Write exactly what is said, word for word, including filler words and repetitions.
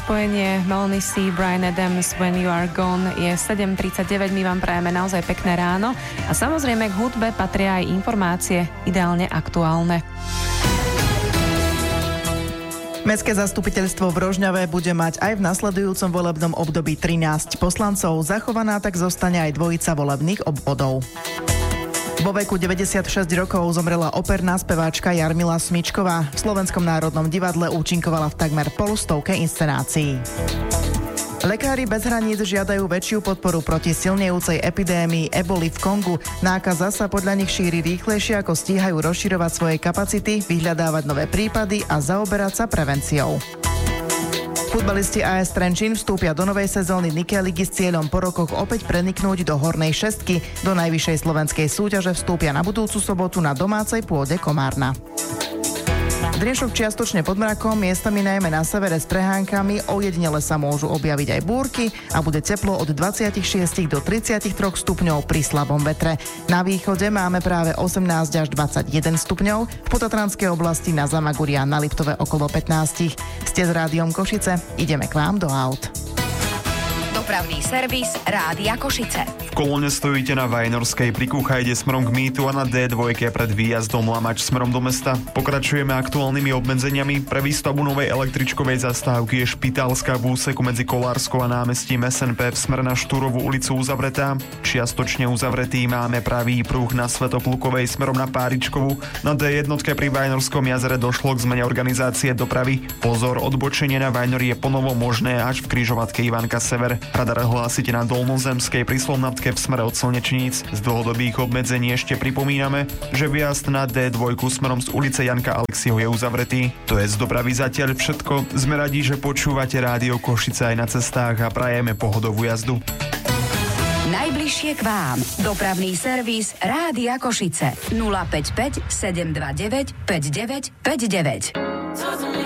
spojenie Melanie C, Bryan Adams, When You Are Gone. Je sedem tridsaťdeväť, my vám prajeme naozaj pekné ráno a samozrejme k hudbe patria aj informácie ideálne aktuálne. Mestské zastupiteľstvo v Rožňave bude mať aj v nasledujúcom volebnom období trinásť poslancov. Zachovaná tak zostane aj dvojica volebných obvodov. Vo veku deväťdesiatšesť rokov zomrela operná speváčka Jarmila Smičková. V Slovenskom národnom divadle účinkovala v takmer polstovke inscenácií. Lekári bez hraníc žiadajú väčšiu podporu proti silnejúcej epidémii eboli v Kongu. Nákaza sa podľa nich šíri rýchlejšie, ako stíhajú rozširovať svoje kapacity, vyhľadávať nové prípady a zaoberať sa prevenciou. Futbalisti á es Trenčín vstúpia do novej sezóny Nike ligy s cieľom po rokoch opäť preniknúť do hornej šestky. Do najvyššej slovenskej súťaže vstúpia na budúcu sobotu na domácej pôde Komárna. Dnešok čiastočne pod mrakom, miestami najmä na severe s prehánkami, ojedinele sa môžu objaviť aj búrky a bude teplo od dvadsaťšesť do tridsaťtri stupňov pri slabom vetre. Na východe máme práve osemnásť až dvadsaťjeden stupňov, v potatranskej oblasti na Zamaguri a na Liptove okolo pätnásť. Ste s Rádiom Košice, ideme k vám do aut. Dopravný servis Rádia Košice. V kolóne stojíte na Vajnorskej pri Kuchajde smerom k Mýtu a na dé dva pred výjazdom Lamač smerom do mesta. Pokračujeme aktuálnymi obmedzeniami. Pre výstavbu novej električkovej zastávky je Špitálska v úseku medzi Kolárskou a námestím es en pé v smere na Štúrovú ulicu uzavretá. Čiastočne uzavretý máme pravý pruh na Svätoplukovej smerom na Páričkovú. Na dé jedna pri Vajnorskom jazere došlo k zmene organizácie dopravy. Pozor, odbočenie na Vajnori je ponovo možné až v križovatke Ivanka Sever. Radar hlásite na Dolnozemskej pri Slovnatke v smere od Slnečníc. Z dlhodobých obmedzení ešte pripomíname, že výjazd na dé dva smerom z ulice Janka Alexiho je uzavretý. To je z dopravy zatiaľ všetko. Sme radi, že počúvate Rádio Košice aj na cestách a prajeme pohodovú jazdu. Najbližšie k vám. Dopravný servis Rádia Košice. nula päť päť sedem dva deväť päť deväť päť deväť.